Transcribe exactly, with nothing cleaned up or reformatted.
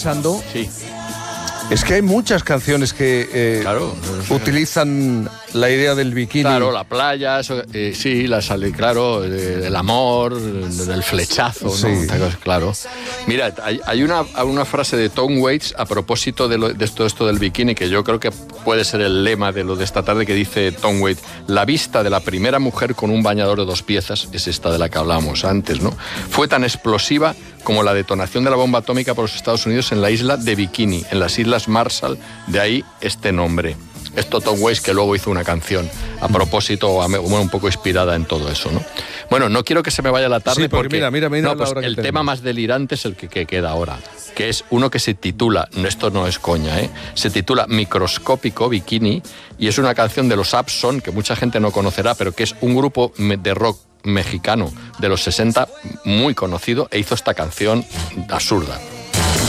Pensando, Sí. es que hay muchas canciones que eh, Claro. utilizan la idea del bikini. Claro, la playa, eso, eh, sí, la sale, claro, eh, el amor, el flechazo, ¿no? Sí. Claro. Mira, hay, hay una, una frase de Tom Waits a propósito de, lo, de esto, esto del bikini, que yo creo que puede ser el lema de lo de esta tarde, que dice Tom Waits: la vista de la primera mujer con un bañador de dos piezas, es esta de la que hablábamos antes, ¿no? Fue tan explosiva como la detonación de la bomba atómica por los Estados Unidos en la isla de Bikini, en las Islas Marshall, de ahí este nombre. Esto Tom Waits, que luego hizo una canción a propósito, bueno, un poco inspirada en todo eso, ¿no? Bueno, no quiero que se me vaya la tarde, Sí, porque, porque mira, mira, mira no, la pues hora que el tenemos. tema más delirante es el que, que queda ahora, que es uno que se titula, esto no es coña, ¿eh? Se titula Microscópico Bikini, y es una canción de los Abson, que mucha gente no conocerá, pero que es un grupo de rock mexicano de los sesenta muy conocido, e hizo esta canción absurda.